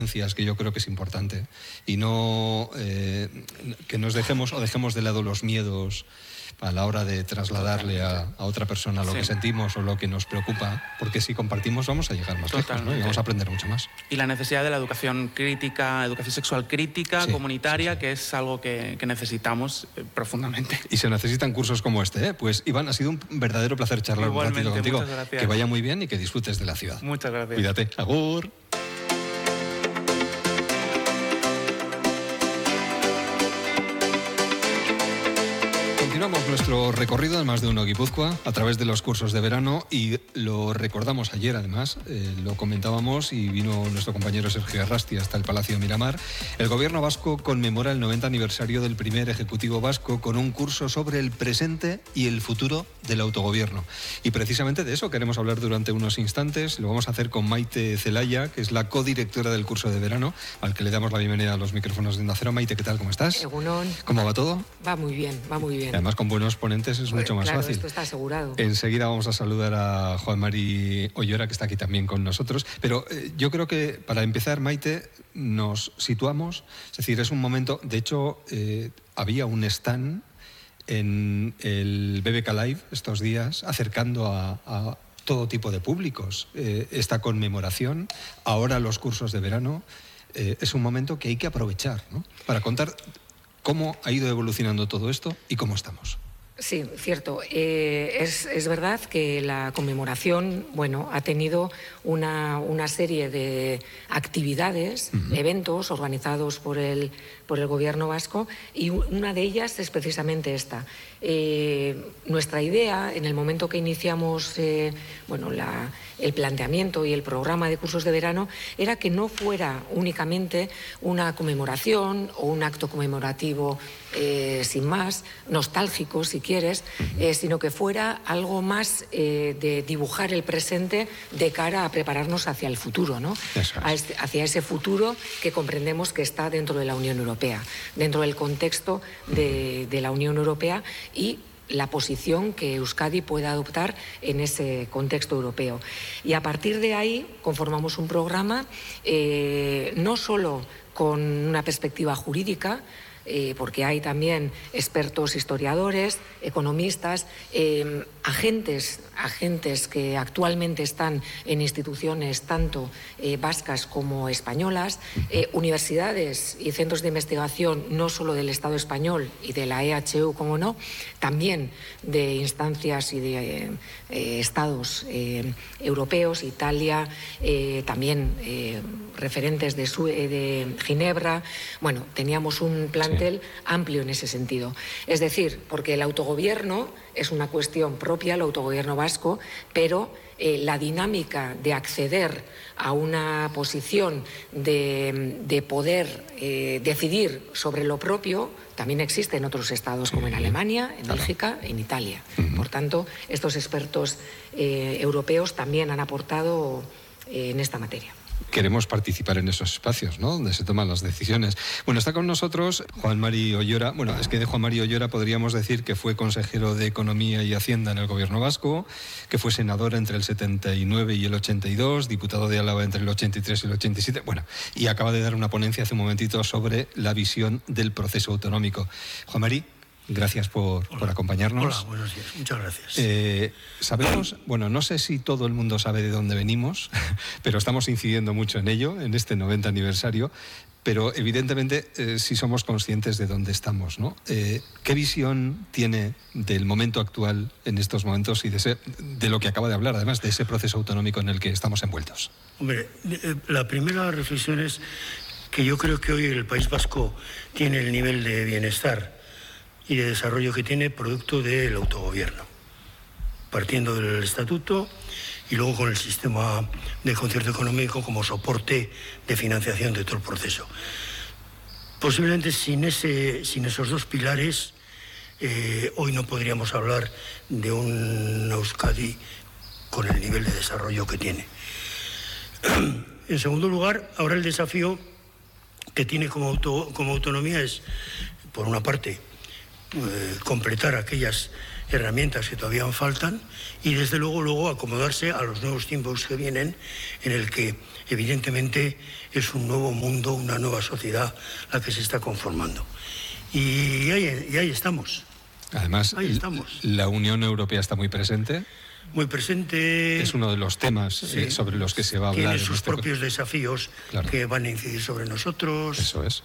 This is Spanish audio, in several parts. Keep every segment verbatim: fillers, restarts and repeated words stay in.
que yo creo que es importante, y no eh, que nos dejemos o dejemos de lado los miedos a la hora de trasladarle a, a otra persona lo sí. que sentimos o lo que nos preocupa, porque si compartimos vamos a llegar más lejos, ¿no? Y vamos a aprender mucho más. Y la necesidad de la educación crítica, educación sexual crítica, sí, comunitaria, sí, sí. que es algo que, que necesitamos eh, profundamente. Y se necesitan cursos como este, ¿eh? Pues Iván, ha sido un verdadero placer charlar Igualmente, un ratito contigo. Muchas que vaya muy bien y que disfrutes de la ciudad. Muchas gracias. Cuídate. Agur. Continuamos nuestro recorrido en Más de Uno Guipúzcoa a través de los cursos de verano, y lo recordamos ayer además, eh, lo comentábamos y vino nuestro compañero Sergio Arrasti hasta el Palacio Miramar. El gobierno vasco conmemora el noventa aniversario del primer ejecutivo vasco con un curso sobre el presente y el futuro del autogobierno. Y precisamente de eso queremos hablar durante unos instantes. Lo vamos a hacer con Maite Zelaya, que es la codirectora del curso de verano, al que le damos la bienvenida a los micrófonos de Onda Cero. Maite, ¿qué tal? ¿Cómo estás? Egunon. ¿Cómo va todo? Va muy bien, va muy bien. Además, con buenos ponentes es mucho más claro, fácil. Esto está asegurado. Enseguida vamos a saludar a Juan Mari Ollora, que está aquí también con nosotros. Pero eh, yo creo que para empezar, Maite, nos situamos. Es decir, es un momento. De hecho, eh, había un stand en el B B K Live estos días acercando a, a todo tipo de públicos eh, esta conmemoración. Ahora los cursos de verano. Eh, es un momento que hay que aprovechar, ¿no? Para contar cómo ha ido evolucionando todo esto y cómo estamos. Sí, cierto. Eh, es, es verdad que la conmemoración, bueno, ha tenido una, una serie de actividades, uh-huh. eventos organizados por el, por el gobierno vasco, y una de ellas es precisamente esta. Eh, nuestra idea, en el momento que iniciamos eh, bueno, la, el planteamiento y el programa de cursos de verano, era que no fuera únicamente una conmemoración o un acto conmemorativo eh, sin más, nostálgico si quieres, eh, sino que fuera algo más eh, de dibujar el presente de cara a prepararnos hacia el futuro, ¿no? A este, hacia ese futuro que comprendemos que está dentro de la Unión Europea, dentro del contexto de, de la Unión Europea y la posición que Euskadi pueda adoptar en ese contexto europeo. Y a partir de ahí conformamos un programa eh, no solo con una perspectiva jurídica, Eh, porque hay también expertos historiadores, economistas, eh, agentes, agentes que actualmente están en instituciones tanto eh, vascas como españolas, eh, universidades y centros de investigación no solo del Estado español y de la E H U, como no, también de instancias y de eh, eh, estados eh, europeos, Italia, eh, también eh, referentes de, de Ginebra. Bueno, teníamos un plan Sí. amplio en ese sentido. Es decir, porque el autogobierno es una cuestión propia, el autogobierno vasco, pero eh, la dinámica de acceder a una posición de, de poder eh, decidir sobre lo propio también existe en otros estados, como en Alemania, en Bélgica, en Italia. Por tanto, estos expertos eh, europeos también han aportado eh, en esta materia. Queremos participar en esos espacios, ¿no?, donde se toman las decisiones. Bueno, está con nosotros Juan Mari Ollora. Bueno, es que de Juan Mari Ollora podríamos decir que fue consejero de Economía y Hacienda en el gobierno vasco, que fue senador entre el setenta y nueve y el ochenta y dos, diputado de Álava entre el ochenta y tres y el ochenta y siete. Bueno, y acaba de dar una ponencia hace un momentito sobre la visión del proceso autonómico. Juan Mari, gracias por, por acompañarnos. Hola, buenos días. Muchas gracias. Eh, sabemos, bueno, no sé si todo el mundo sabe de dónde venimos, pero estamos incidiendo mucho en ello, en este noventa aniversario, pero evidentemente eh, sí somos conscientes de dónde estamos, ¿no? Eh, ¿Qué visión tiene del momento actual en estos momentos y de, ese, de lo que acaba de hablar, además de ese proceso autonómico en el que estamos envueltos? Hombre, la primera reflexión es que yo creo que hoy el País Vasco tiene el nivel de bienestar y de desarrollo que tiene producto del autogobierno, partiendo del estatuto y luego con el sistema de concierto económico como soporte de financiación de todo el proceso. Posiblemente sin, ese, sin esos dos pilares, eh, hoy no podríamos hablar de un Euskadi con el nivel de desarrollo que tiene. En segundo lugar, ahora el desafío que tiene como, auto, como autonomía es, por una parte, Eh, completar aquellas herramientas que todavía faltan y desde luego luego acomodarse a los nuevos tiempos que vienen, en el que evidentemente es un nuevo mundo, una nueva sociedad la que se está conformando. Y ahí, y ahí estamos. Además, ahí estamos. La Unión Europea está muy presente. Muy presente. Es uno de los temas sí, eh, sobre los que se va a hablar. Tiene sus este propios desafíos claro. que van a incidir sobre nosotros. Eso es.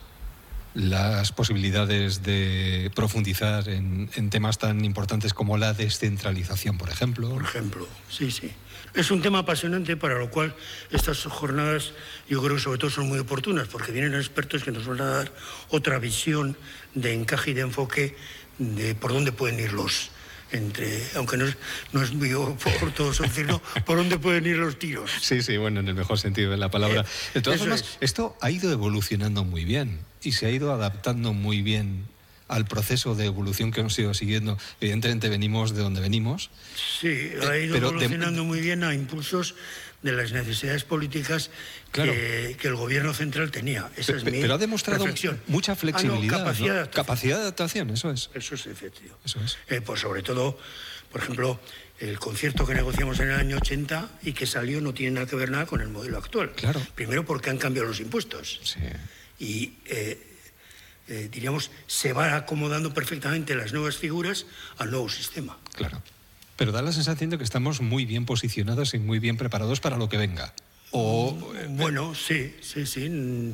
Las posibilidades de profundizar en, en temas tan importantes como la descentralización, por ejemplo. Por ejemplo, sí, sí. Es un tema apasionante para lo cual estas jornadas yo creo que sobre todo son muy oportunas porque vienen expertos que nos van a dar otra visión de encaje y de enfoque de por dónde pueden ir los... entre, aunque no es, no es muy ortodoxo decirlo, por dónde pueden ir los tiros. Sí, sí, bueno, en el mejor sentido de la palabra. De todas formas, es. esto ha ido evolucionando muy bien y se ha ido adaptando muy bien al proceso de evolución que hemos ido siguiendo. Evidentemente venimos de donde venimos. Sí, ha ido pero evolucionando de... muy bien a impulsos de las necesidades políticas claro. que, que el gobierno central tenía. Esa pero, es mi pero ha demostrado reflexión. mucha flexibilidad. Ah, no, capacidad, ¿no? de capacidad de adaptación, eso es. Eso es efectivo. Eso es. Eh, pues sobre todo, por ejemplo, el concierto que negociamos en el año ochenta y que salió no tiene nada que ver nada con el modelo actual. Claro. Primero porque han cambiado los impuestos. Sí. Y... Eh, Eh, diríamos, se van acomodando perfectamente las nuevas figuras al nuevo sistema. Claro. Pero da la sensación de que estamos muy bien posicionados y muy bien preparados para lo que venga. O... Bueno, sí, sí, sí.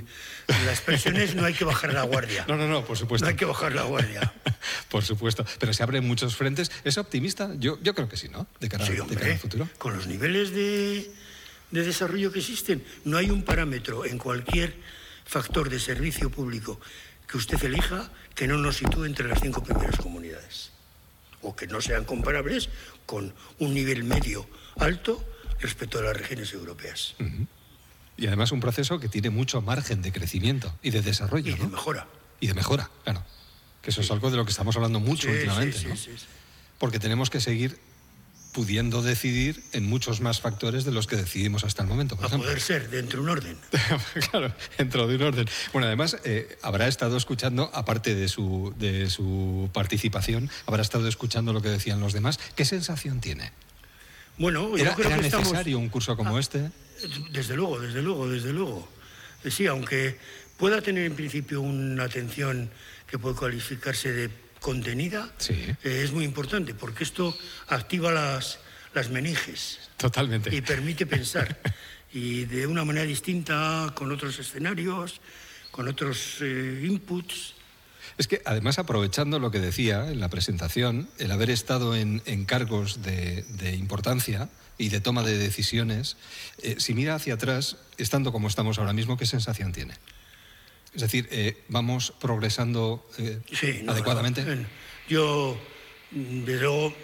La expresión es no hay que bajar la guardia. No, no, no, por supuesto. No hay que bajar la guardia. Por supuesto. Pero se abren muchos frentes. ¿Es optimista? Yo, yo creo que sí, ¿no? De cara, sí, hombre, de cara al futuro. Con los niveles de, de desarrollo que existen, no hay un parámetro en cualquier factor de servicio público que usted elija que no nos sitúe entre las cinco primeras comunidades o que no sean comparables con un nivel medio alto respecto a las regiones europeas. Uh-huh. Y además un proceso que tiene mucho margen de crecimiento y de desarrollo. Y de ¿no? mejora. Y de mejora, claro. Que eso sí. es algo de lo que estamos hablando mucho sí, últimamente. Sí, sí, ¿no? sí, sí. Porque tenemos que seguir pudiendo decidir en muchos más factores de los que decidimos hasta el momento, por a ejemplo. poder ser dentro de un orden. Claro, dentro de un orden. Bueno, además, eh, habrá estado escuchando, aparte de su, de su participación, habrá estado escuchando lo que decían los demás. ¿Qué sensación tiene? Bueno, ¿Era, yo creo ¿era que necesario estamos... un curso como ah, este? Desde luego, desde luego, desde luego. Sí, aunque pueda tener en principio una atención que puede calificarse de contenida, sí. eh, es muy importante porque esto activa las, las meninges. Totalmente. Y permite pensar. Y de una manera distinta, con otros escenarios, con otros eh, inputs. Es que, además, aprovechando lo que decía en la presentación, el haber estado en, en cargos de, de importancia y de toma de decisiones, eh, si mira hacia atrás, estando como estamos ahora mismo, ¿qué sensación tiene? Es decir, eh, ¿vamos progresando eh, sí, no, adecuadamente? No, yo, desde luego,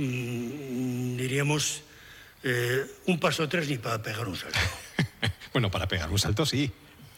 mmm, diríamos, eh, un paso atrás ni para pegar un salto. Bueno, para pegar un salto sí.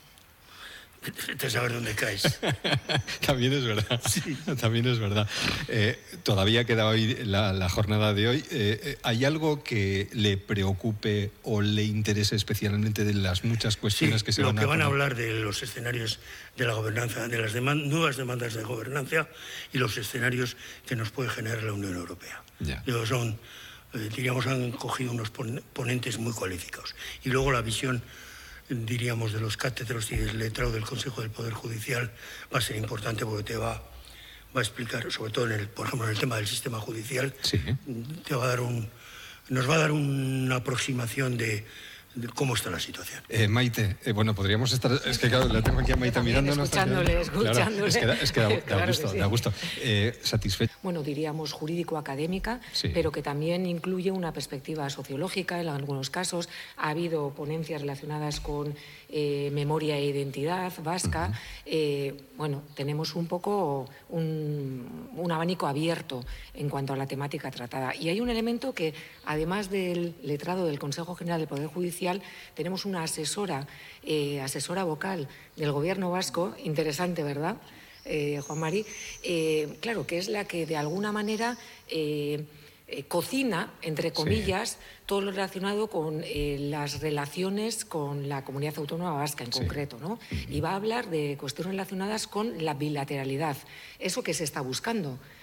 Te saber dónde caes. También es verdad. Sí. También es verdad. Eh, todavía queda hoy la, la jornada de hoy. Eh, ¿Hay algo que le preocupe o le interese especialmente de las muchas cuestiones sí, que se lo van a que van a poner? hablar de los escenarios de la gobernanza, de las demandas, nuevas demandas de gobernanza y los escenarios que nos puede generar la Unión Europea. Ya. Digo, son, eh, diríamos, han cogido unos ponentes muy cualificados. Y luego la visión, diríamos, de los cátedros y del letrado del Consejo del Poder Judicial va a ser importante porque te va, va a explicar, sobre todo en el, por ejemplo, en el tema del sistema judicial, sí. te va a dar un, nos va a dar una aproximación de, de cómo está la situación. Eh, Maite, eh, bueno, podríamos estar... Es que claro, la tengo aquí a Maite mirándonos. Escuchándole, escuchándole. Claro, es que da, es que da, da claro gusto, sí. da gusto. Eh, ¿Satisfecho? Bueno, diríamos jurídico-académica, sí. pero que también incluye una perspectiva sociológica en algunos casos. Ha habido ponencias relacionadas con eh, memoria e identidad vasca. Uh-huh. eh, bueno, tenemos un poco un, un abanico abierto en cuanto a la temática tratada. Y hay un elemento que, además del letrado del Consejo General del Poder Judicial, tenemos una asesora, eh, asesora vocal del Gobierno vasco, interesante, ¿verdad?, eh, Juan Mari, eh, claro, que es la que de alguna manera eh, eh, cocina, entre comillas, sí. todo lo relacionado con eh, las relaciones con la Comunidad Autónoma Vasca en sí. concreto, ¿no? Uh-huh. Y va a hablar de cuestiones relacionadas con la bilateralidad, eso que se está buscando.